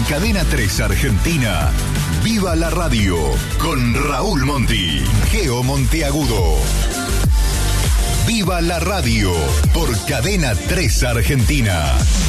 Cadena 3 Argentina, Viva la Radio, con Raúl Monti, Geo Monteagudo. Viva la Radio, por Cadena 3 Argentina.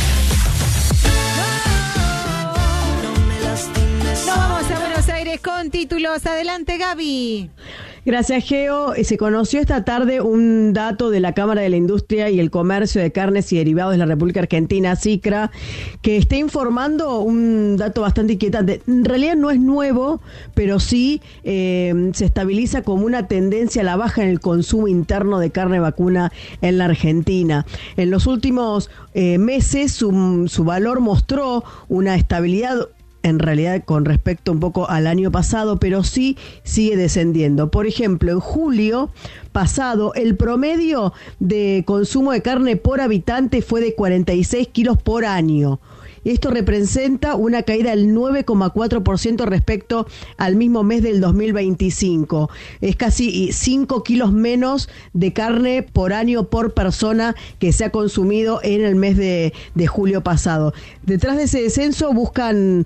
Nos vamos a Buenos Aires con títulos. Adelante, Gaby. Gracias, Geo. Se conoció esta tarde un dato de la Cámara de la Industria y el Comercio de Carnes y Derivados de la República Argentina, CICRA, que está informando un dato bastante inquietante. En realidad no es nuevo, pero sí se estabiliza como una tendencia a la baja en el consumo interno de carne vacuna en la Argentina. En los últimos meses su valor mostró una estabilidad, en realidad con respecto un poco al año pasado, pero sí sigue descendiendo. Por ejemplo, en julio pasado, el promedio de consumo de carne por habitante fue de 46 kilos por año. Esto representa una caída del 9,4% respecto al mismo mes del 2025. Es casi 5 kilos menos de carne por año por persona que se ha consumido en el mes de julio pasado. Detrás de ese descenso buscan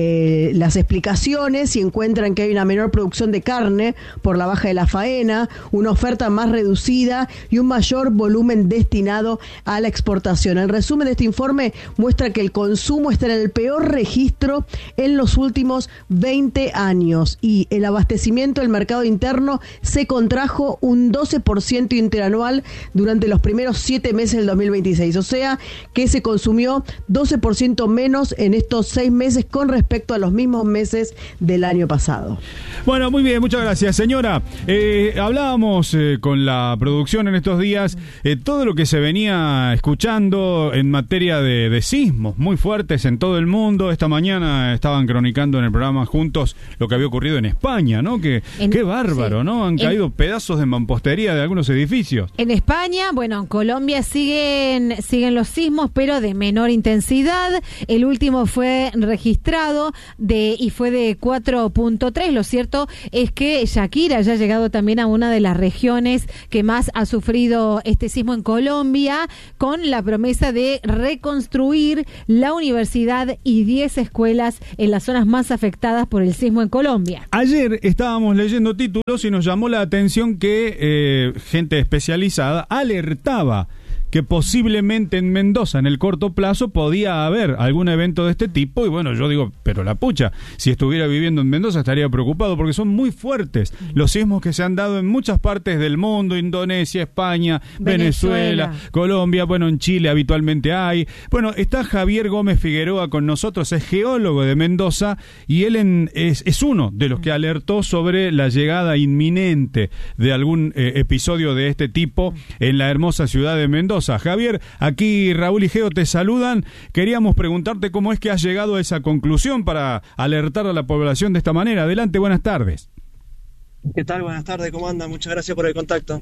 las explicaciones y encuentran que hay una menor producción de carne por la baja de la faena, una oferta más reducida y un mayor volumen destinado a la exportación. El resumen de este informe muestra que el consumo está en el peor registro en los últimos 20 años y el abastecimiento del mercado interno se contrajo un 12% interanual durante los primeros 7 meses del 2026, o sea que se consumió 12% menos en estos 6 meses con respecto a los mismos meses del año pasado. Bueno, muy bien, muchas gracias, señora. Hablábamos con la producción en estos días, todo lo que se venía escuchando en materia de sismos muy fuertes en todo el mundo. Esta mañana estaban cronicando en el programa juntos lo que había ocurrido en España, ¿no? Qué bárbaro, sí. ¿No? Han caído pedazos de mampostería de algunos edificios. En España, bueno, en Colombia siguen los sismos, pero de menor intensidad. El último fue registrado y fue de 4.3. Lo cierto es que Shakira ya ha llegado también a una de las regiones que más ha sufrido este sismo en Colombia, con la promesa de reconstruir la universidad y 10 escuelas en las zonas más afectadas por el sismo en Colombia. Ayer estábamos leyendo títulos y nos llamó la atención que gente especializada alertaba que posiblemente en Mendoza en el corto plazo podía haber algún evento de este tipo, y bueno, yo digo, pero la pucha, si estuviera viviendo en Mendoza estaría preocupado porque son muy fuertes los sismos que se han dado en muchas partes del mundo, Indonesia, España, Venezuela, Colombia, bueno, en Chile habitualmente hay. Bueno, está Javier Gómez Figueroa con nosotros, es geólogo de Mendoza y él es uno de los que alertó sobre la llegada inminente de algún episodio de este tipo en la hermosa ciudad de Mendoza. Javier, aquí Raúl y Geo te saludan. Queríamos preguntarte cómo es que has llegado a esa conclusión para alertar a la población de esta manera. Adelante, buenas tardes. ¿Qué tal? Buenas tardes, ¿cómo andan? Muchas gracias por el contacto.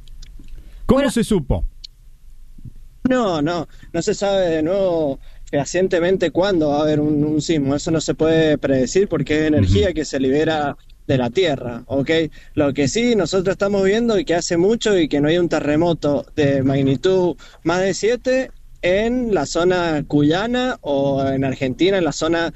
¿Cómo se supo? No se sabe de nuevo fehacientemente cuándo va a haber un sismo. Eso no se puede predecir porque es energía que se libera de la Tierra, ¿ok? Lo que sí nosotros estamos viendo y que hace mucho y que no hay un terremoto de magnitud más de 7 en la zona cuyana o en Argentina, en la zona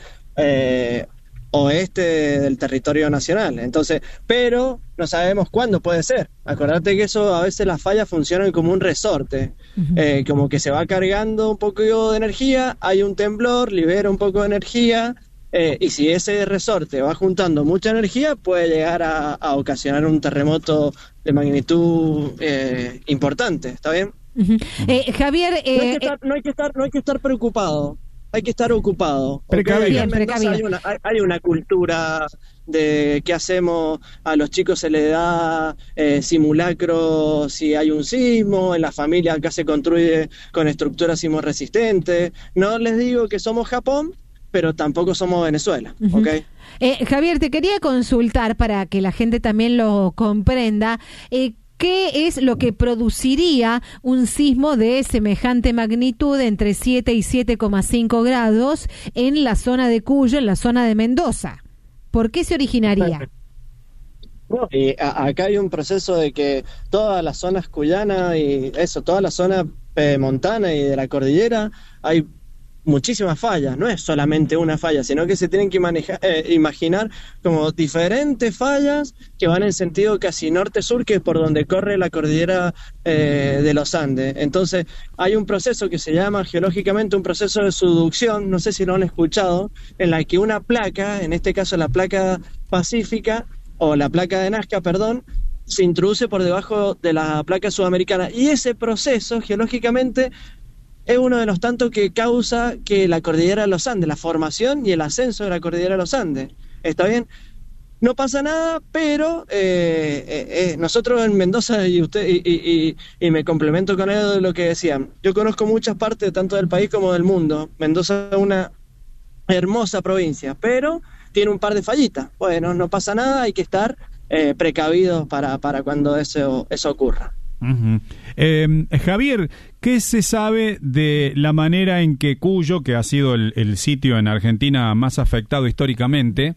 oeste del territorio nacional. Entonces, pero no sabemos cuándo puede ser. Acordate que eso a veces las fallas funcionan como un resorte, como que se va cargando un poco de energía, hay un temblor, libera un poco de energía. Y si ese resorte va juntando mucha energía, puede llegar a ocasionar un terremoto de magnitud importante. ¿Está bien? Javier, no hay que estar preocupado. Hay que estar ocupado. Precavido. Hay una cultura de qué hacemos, a los chicos se les da simulacro si hay un sismo, en la familia acá se construye con estructuras sismorresistentes. No les digo que somos Japón, pero tampoco somos Venezuela, ¿ok? Javier, te quería consultar para que la gente también lo comprenda. ¿Qué es lo que produciría un sismo de semejante magnitud entre 7 y 7,5 grados en la zona de Cuyo, en la zona de Mendoza? ¿Por qué se originaría? No, y acá hay un proceso de que todas las zonas cuyanas y toda la zona montana y de la cordillera, hay muchísimas fallas, no es solamente una falla, sino que se tienen que imaginar como diferentes fallas que van en sentido casi norte-sur, que es por donde corre la cordillera de los Andes. Entonces hay un proceso que se llama geológicamente un proceso de subducción, no sé si lo han escuchado, en la que una placa, en este caso la placa pacífica, o la placa de Nazca, perdón, se introduce por debajo de la placa sudamericana, y ese proceso geológicamente es uno de los tantos que causa que la cordillera de los Andes, la formación y el ascenso de la cordillera de los Andes. ¿Está bien? No pasa nada, pero nosotros en Mendoza, y me complemento con ello de lo que decían, yo conozco muchas partes tanto del país como del mundo. Mendoza es una hermosa provincia, pero tiene un par de fallitas. Bueno, no pasa nada, hay que estar precavidos para cuando eso ocurra. Uh-huh. Javier, ¿qué se sabe de la manera en que Cuyo, que ha sido el sitio en Argentina más afectado históricamente,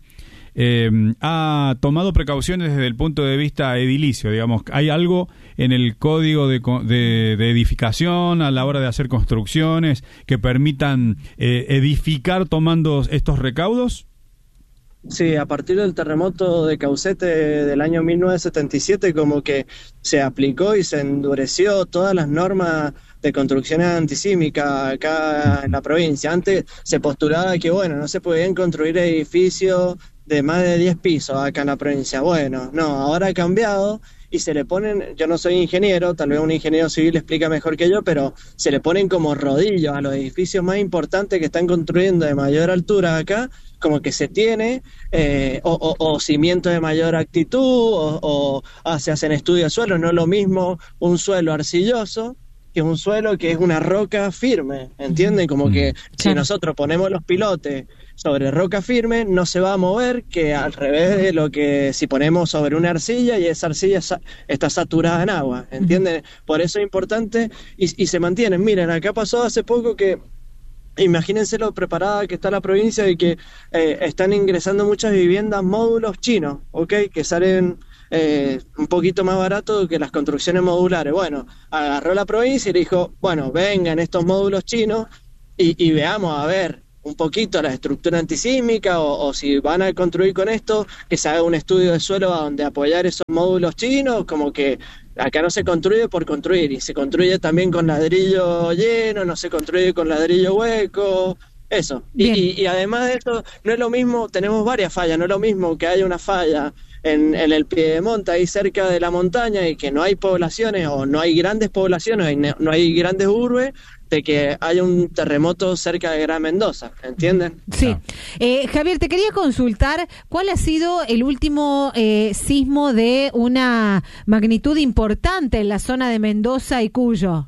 ha tomado precauciones desde el punto de vista edilicio? Digamos, ¿hay algo en el código de edificación a la hora de hacer construcciones que permitan edificar tomando estos recaudos? Sí, a partir del terremoto de Caucete del año 1977 como que se aplicó y se endureció todas las normas de construcciones antisísmicas acá en la provincia. Antes se postulaba que, bueno, no se podían construir edificios de más de 10 pisos acá en la provincia. Bueno, no, ahora ha cambiado y se le ponen, yo no soy ingeniero, tal vez un ingeniero civil explica mejor que yo, pero se le ponen como rodillos a los edificios más importantes que están construyendo de mayor altura acá, como que se tiene, o cimientos de mayor actitud, o se hacen estudios de suelo. No es lo mismo un suelo arcilloso que un suelo que es una roca firme, ¿entienden? Como que si nosotros ponemos los pilotes sobre roca firme, no se va a mover, que al revés de lo que si ponemos sobre una arcilla y esa arcilla está saturada en agua, ¿entienden? Por eso es importante y se mantienen. Miren, acá pasó hace poco que, imagínense lo preparada que está la provincia y que están ingresando muchas viviendas módulos chinos, ¿ok? Que salen un poquito más barato que las construcciones modulares. Bueno, agarró la provincia y le dijo, bueno, vengan estos módulos chinos y veamos a ver un poquito la estructura antisísmica o si van a construir con esto, que se haga un estudio de suelo a donde apoyar esos módulos chinos, como que acá no se construye por construir, y se construye también con ladrillo lleno, no se construye con ladrillo hueco, eso. Y además de eso, no es lo mismo, tenemos varias fallas, no es lo mismo que haya una falla en el Piedemonte, ahí cerca de la montaña, y que no hay poblaciones, o no hay grandes poblaciones, no hay grandes urbes, de que haya un terremoto cerca de Gran Mendoza, ¿entienden? Sí. Javier, te quería consultar, ¿cuál ha sido el último sismo de una magnitud importante en la zona de Mendoza y Cuyo?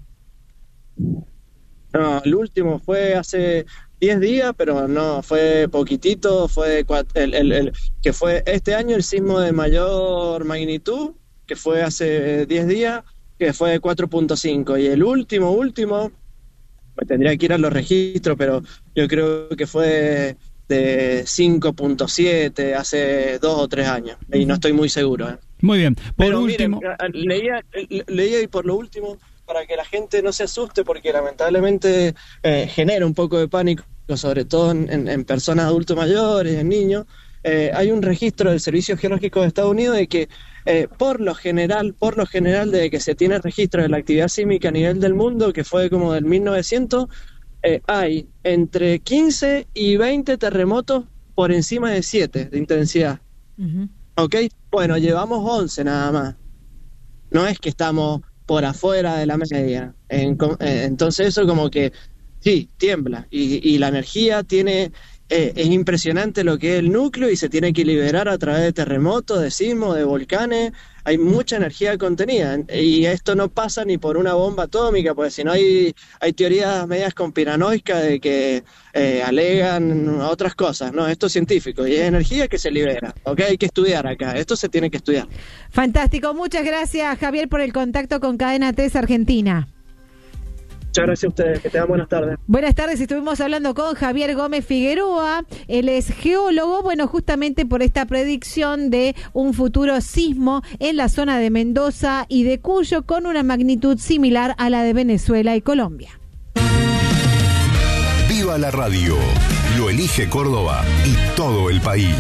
No, el último fue hace 10 días, pero no, fue poquitito, fue que fue este año el sismo de mayor magnitud, que fue hace 10 días, que fue de 4.5, y el último, me tendría que ir a los registros, pero yo creo que fue de 5.7 hace 2 o 3 años, y no estoy muy seguro. Muy bien, pero último... Miren, leía y por lo último, para que la gente no se asuste, porque lamentablemente genera un poco de pánico, sobre todo en personas adultos mayores, en niños. Hay un registro del Servicio Geológico de Estados Unidos de que por lo general, de que se tiene registro de la actividad sísmica a nivel del mundo, que fue como del 1900, hay entre 15 y 20 terremotos por encima de 7 de intensidad. Uh-huh. ¿Ok? Bueno, llevamos 11 nada más. No es que estamos por afuera de la media. Entonces eso como que sí, tiembla. Y la energía tiene... es impresionante lo que es el núcleo, y se tiene que liberar a través de terremotos, de sismos, de volcanes. Hay mucha energía contenida, y esto no pasa ni por una bomba atómica, porque si no hay teorías medias conspiranoicas de que alegan otras cosas. No, esto es científico y es energía que se libera. ¿Okay? Hay que estudiar acá, esto se tiene que estudiar. Fantástico, muchas gracias, Javier, por el contacto con Cadena 3 Argentina. Muchas gracias a ustedes, que tengan buenas tardes. Buenas tardes, estuvimos hablando con Javier Gómez Figueroa, él es geólogo, bueno, justamente por esta predicción de un futuro sismo en la zona de Mendoza y de Cuyo, con una magnitud similar a la de Venezuela y Colombia. Viva la radio. Lo elige Córdoba y todo el país.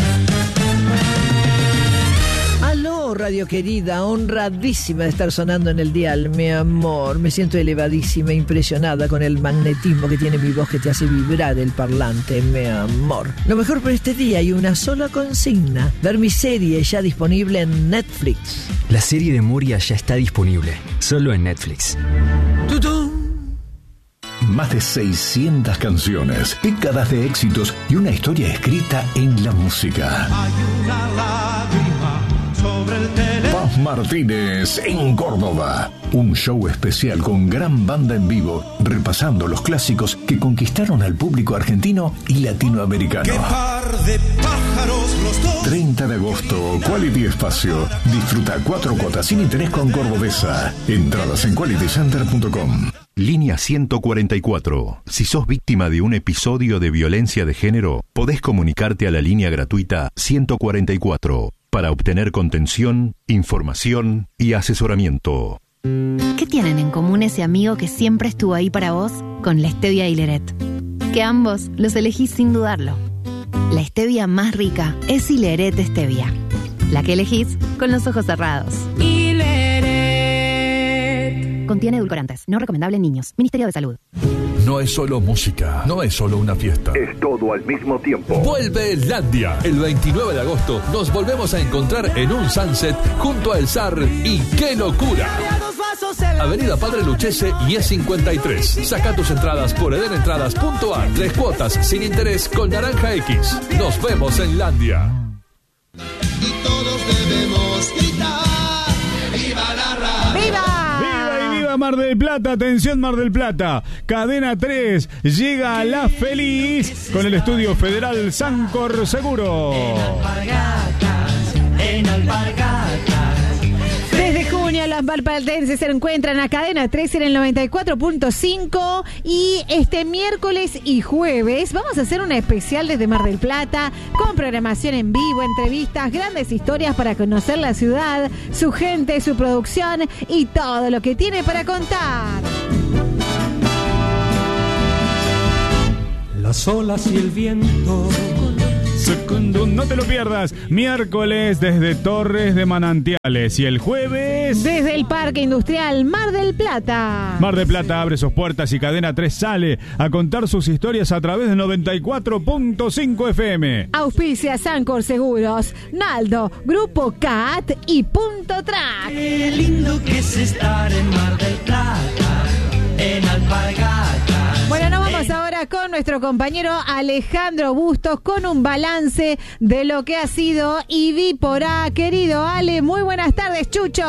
Aló, radio querida, honradísima de estar sonando en el dial, mi amor. Me siento elevadísima, impresionada con el magnetismo que tiene mi voz que te hace vibrar el parlante, mi amor. Lo mejor por este día hay una sola consigna: ver mi serie ya disponible en Netflix. La serie de Moria ya está disponible, solo en Netflix. ¡Tutún! Más de 600 canciones, décadas de éxitos y una historia escrita en la música. Hay una lágrima sobre el teléfono. Paz Martínez en Córdoba. Un show especial con gran banda en vivo, repasando los clásicos que conquistaron al público argentino y latinoamericano. ¡Qué par de pájaros los dos! 30 de agosto, Quality Espacio. Disfruta 4 cuotas sin interés con Cordobesa. Entradas en qualitycenter.com. Línea 144. Si sos víctima de un episodio de violencia de género, podés comunicarte a la línea gratuita 144 para obtener contención, información y asesoramiento. ¿Qué tienen en común ese amigo que siempre estuvo ahí para vos con la stevia y Hileret? Que ambos los elegís sin dudarlo. La stevia más rica es Hileret Stevia, la que elegís con los ojos cerrados. Contiene edulcorantes. No recomendable en niños. Ministerio de Salud. No es solo música, no es solo una fiesta. Es todo al mismo tiempo. Vuelve Landia. El 29 de agosto nos volvemos a encontrar en un sunset junto al Zar y ¡qué locura! Avenida Padre Lucchese y E53. Saca tus entradas por edenentradas.ar. 3 cuotas sin interés con Naranja X. Nos vemos en Landia. Y todos debemos gritar: ¡viva la radio! ¡Viva! Mar del Plata, atención Mar del Plata, Cadena 3 llega a La Feliz con el estudio federal Sancor Seguro. En Alpargatas. Desde junio los valpaltenses se encuentran a Cadena 3 en el 94.5 y este miércoles y jueves vamos a hacer una especial desde Mar del Plata con programación en vivo, entrevistas, grandes historias para conocer la ciudad, su gente, su producción y todo lo que tiene para contar. Las olas y el viento. No te lo pierdas, miércoles desde Torres de Manantiales y el jueves desde el Parque Industrial Mar del Plata. Mar del Plata abre sus puertas y Cadena 3 sale a contar sus historias a través de 94.5 FM. Auspicia Sancor Seguros, Naldo, Grupo CAT y Punto Track. Qué lindo que es estar en Mar del Plata, en Alpargatas. Bueno, nos vamos ahora con nuestro compañero Alejandro Bustos con un balance de lo que ha sido IBI por A. Querido Ale, muy buenas tardes, Chucho.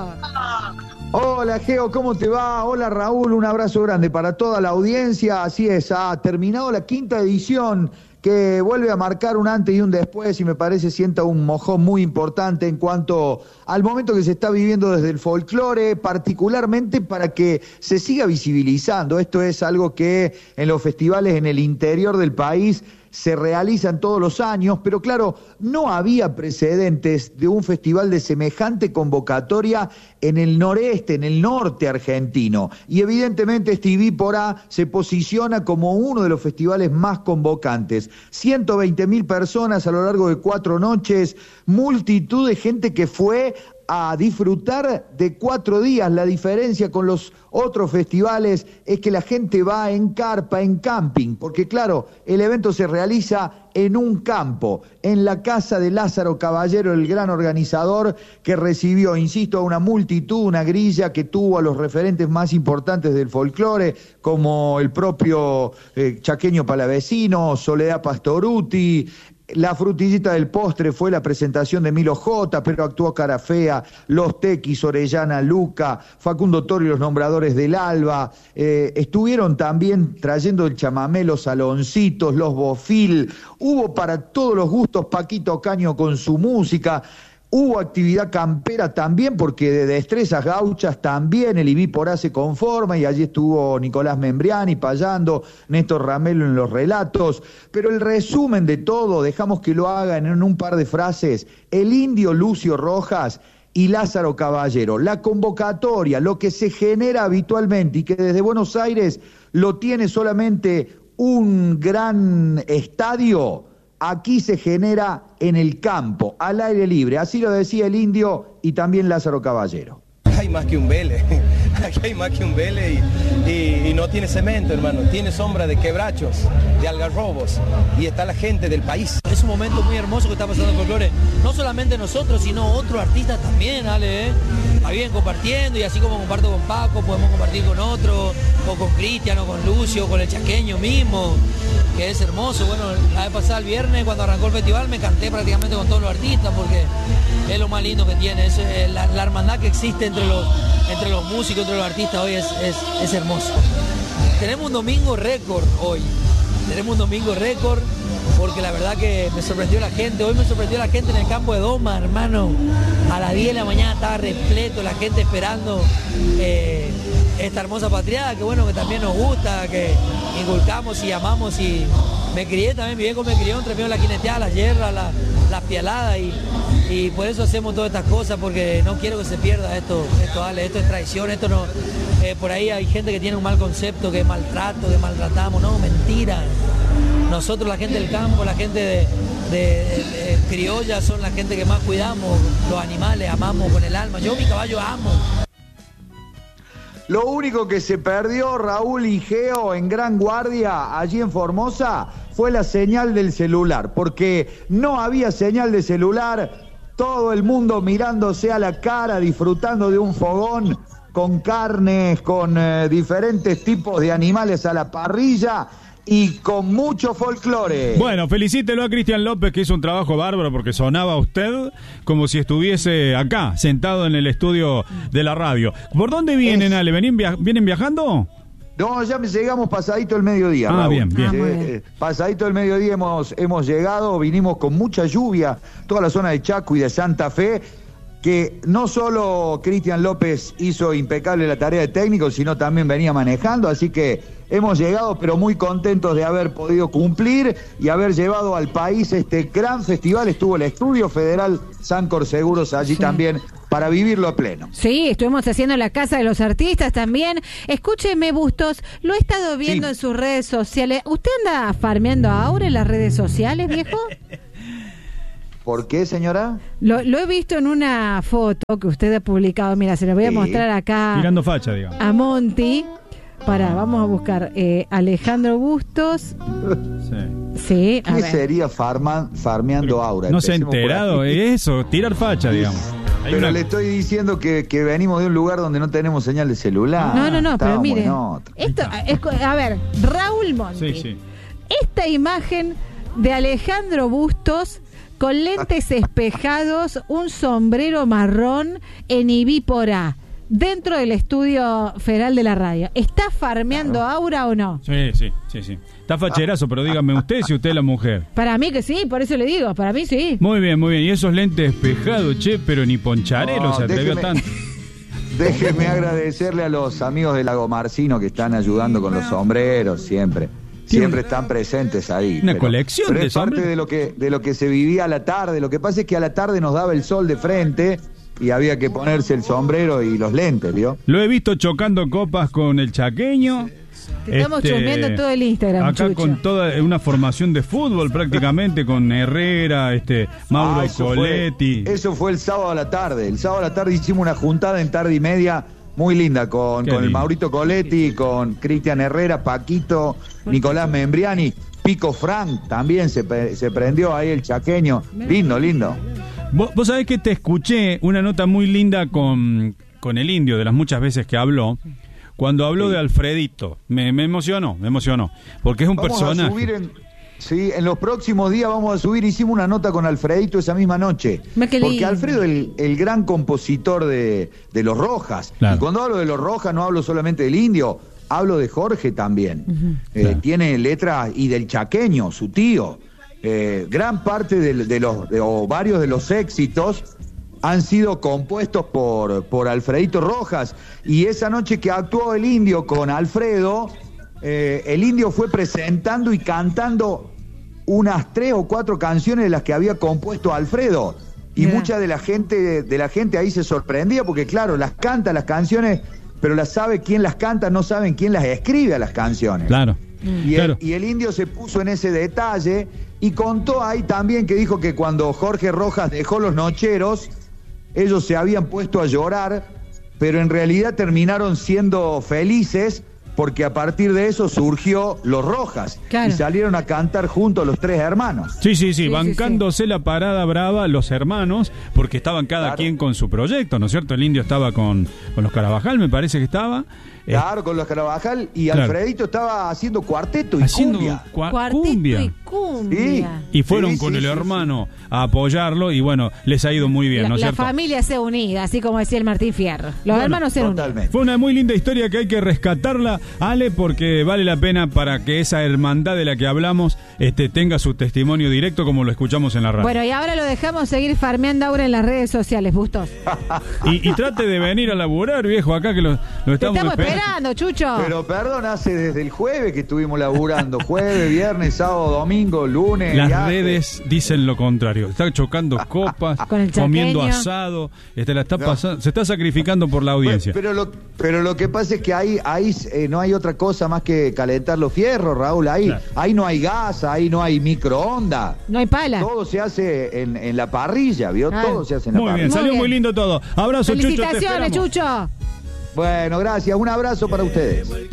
Hola Geo, ¿cómo te va? Hola Raúl, un abrazo grande para toda la audiencia. Así es, ha terminado la 5ª edición que vuelve a marcar un antes y un después y me parece sienta un mojón muy importante en cuanto al momento que se está viviendo desde el folclore, particularmente para que se siga visibilizando. Esto es algo que en los festivales en el interior del país se realizan todos los años, pero claro, no había precedentes de un festival de semejante convocatoria en el noreste, en el norte argentino. Y evidentemente este IBI por A se posiciona como uno de los festivales más convocantes. 120.000 personas a lo largo de 4 noches, multitud de gente que fue a disfrutar de 4 días. La diferencia con los otros festivales es que la gente va en carpa, en camping, porque claro, el evento se realiza en un campo, en la casa de Lázaro Caballero, el gran organizador que recibió, insisto, a una multitud, una grilla que tuvo a los referentes más importantes del folclore, como el propio Chaqueño Palavecino, Soledad Pastoruti. La frutillita del postre fue la presentación de Milo J, pero actuó Carafea, Los Tequis, Orellana, Luca, Facundo Toro y los Nombradores del Alba. Estuvieron también trayendo el chamamé, los Saloncitos, los Bofil. Hubo para todos los gustos Paquito Caño con su música. Hubo actividad campera también, porque de destrezas gauchas también el IBI por A se conforma, y allí estuvo Nicolás Membriani payando, Néstor Ramelo en los relatos. Pero el resumen de todo, dejamos que lo hagan en un par de frases, el indio Lucio Rojas y Lázaro Caballero. La convocatoria, lo que se genera habitualmente y que desde Buenos Aires lo tiene solamente un gran estadio aquí se genera en el campo, al aire libre. Así lo decía el Indio y también Lázaro Caballero. Hay más que un Vélez, aquí hay más que un Vélez y no tiene cemento, hermano, tiene sombra de quebrachos, de algarrobos y está la gente del país. Es un momento muy hermoso que está pasando en Folklore, no solamente nosotros, sino otros artistas también, Ale, Ahí vienen compartiendo y así como comparto con Paco, podemos compartir con otro, o con Cristian, o con Lucio, con el chaqueño mismo, que es hermoso. Bueno, la vez pasada el viernes cuando arrancó el festival me canté prácticamente con todos los artistas porque es lo más lindo que tiene, es la hermandad que existe entre los músicos, entre los artistas hoy es hermoso. Tenemos un domingo récord hoy, porque la verdad que me sorprendió la gente. Hoy me sorprendió la gente en el campo de Doma, hermano. A las 10 de la mañana estaba repleto, la gente esperando esta hermosa patriada, que bueno, que también nos gusta, que inculcamos y amamos. Y me crié también, mi viejo me crió entre medio de la quineteada, la yerra, la pialada, y por eso hacemos todas estas cosas, porque no quiero que se pierda esto Ale, esto es traición, esto no. Por ahí hay gente que tiene un mal concepto, que es maltrato, que maltratamos. No, mentira. Nosotros, la gente del campo, la gente de criolla, son la gente que más cuidamos, los animales, amamos con el alma. Yo mi caballo amo. Lo único que se perdió, Raúl y Geo, en Gran Guardia, allí en Formosa, fue la señal del celular, porque no había señal de celular, todo el mundo mirándose a la cara, disfrutando de un fogón con carnes, con diferentes tipos de animales a la parrilla y con mucho folclore. Bueno, felicítelo a Cristian López, que hizo un trabajo bárbaro, porque sonaba usted como si estuviese acá, sentado en el estudio de la radio. ¿Por dónde vienen, Ale? ¿Vienen viajando? No, ya llegamos pasadito el mediodía. Ah, Raúl. bien. Pasadito el mediodía hemos llegado, vinimos con mucha lluvia, toda la zona de Chaco y de Santa Fe, que no solo Cristian López hizo impecable la tarea de técnico, sino también venía manejando, así que hemos llegado, pero muy contentos de haber podido cumplir y haber llevado al país este gran festival. Estuvo el Estudio Federal Sancor Seguros allí también para vivirlo a pleno. Sí, estuvimos haciendo la Casa de los Artistas también. Escúcheme, Bustos, lo he estado viendo en sus redes sociales. ¿Usted anda farmeando ahora en las redes sociales, viejo? ¿Por qué, señora? Lo he visto en una foto que usted ha publicado. Mira, se lo voy a mostrar acá. Tirando facha, digamos. A Monty. Vamos a buscar Alejandro Bustos. Sí. ¿Qué sería farmeando aura? No se ha enterado, eso, tirar facha, digamos. Pero le estoy diciendo que venimos de un lugar donde no tenemos señal de celular. No, pero mire, esto es, a ver, Raúl Monti. Sí. Esta imagen de Alejandro Bustos con lentes espejados, un sombrero marrón en Ibípora, dentro del Estudio Federal de la radio. ¿Está farmeando aura o no? Sí. Está facherazo, pero dígame usted si usted es la mujer. Para mí que sí, por eso le digo, para mí sí. Muy bien. Y esos lentes espejados, pero ni Poncharelo se atrevió tanto. Déjeme agradecerle a los amigos de Lago Marcino que están ayudando con los sombreros siempre. Siempre están presentes ahí. Una colección de es parte de lo que se vivía a la tarde. Lo que pasa es que a la tarde nos daba el sol de frente y había que ponerse el sombrero y los lentes, ¿vio? Lo he visto chocando copas con el chaqueño. Te estamos chusmeando todo el Instagram, acá Chucho. Con toda una formación de fútbol prácticamente, con Herrera, Mauro Coletti. Eso fue el sábado a la tarde. El sábado a la tarde hicimos una juntada en tarde y media muy linda con el Maurito Coletti, con Cristian Herrera, Paquito, Nicolás Membriani, Pico Frank también se prendió ahí el chaqueño. Lindo. Vos sabés que te escuché una nota muy linda con el Indio, de las muchas veces que habló, cuando habló de Alfredito. Me emocionó, porque es un personaje. En los próximos días vamos a subir, hicimos una nota con Alfredito esa misma noche. Porque Alfredo es el gran compositor de Los Rojas. Claro. Y cuando hablo de Los Rojas no hablo solamente del Indio, hablo de Jorge también. Tiene letras y del chaqueño, su tío. Gran parte o varios de los éxitos han sido compuestos por Alfredito Rojas. Y esa noche que actuó el Indio con Alfredo, el Indio fue presentando y cantando unas 3 o 4 canciones de las que había compuesto Alfredo. Y mucha de la gente ahí se sorprendía porque, claro, las canta las canciones, pero las sabe quién las canta, no saben quién las escribe a las canciones. Claro. Y el indio se puso en ese detalle y contó ahí también que dijo que cuando Jorge Rojas dejó los nocheros, ellos se habían puesto a llorar, pero en realidad terminaron siendo felices porque a partir de eso surgió Los Rojas y salieron a cantar juntos los 3 hermanos. Sí, bancándose la parada brava los hermanos, porque estaban cada quien con su proyecto, ¿no es cierto? El indio estaba con los Carabajal, me parece que estaba. Claro, con los Carabajal, y Alfredito estaba haciendo cuarteto y cumbia. Cumbia. Y cumbia. Sí. Y fueron con el hermano a apoyarlo y bueno, les ha ido muy bien, ¿no es cierto? La familia se unida, así como decía el Martín Fierro. Los hermanos se unen. Fue una muy linda historia que hay que rescatarla, Ale, porque vale la pena para que esa hermandad de la que hablamos tenga su testimonio directo como lo escuchamos en la radio. Bueno, y ahora lo dejamos seguir farmeando ahora en las redes sociales, Bustos. y trate de venir a laburar, viejo, acá que lo estamos esperando, Chucho. Pero perdón, hace desde el jueves que estuvimos laburando. Jueves, viernes, sábado, domingo, lunes. Las redes dicen lo contrario. Está chocando copas, comiendo asado. Se está sacrificando por la audiencia. Pero lo que pasa es que ahí no hay otra cosa más que calentar los fierros, Raúl. Ahí no hay gas, ahí no hay microondas. No hay pala. Todo se hace en la parrilla, ¿vio? Todo se hace en la parrilla. Muy bien, salió muy lindo todo. Abrazo, Chucho. Felicitaciones, Chucho. Bueno, gracias. Un abrazo para ustedes.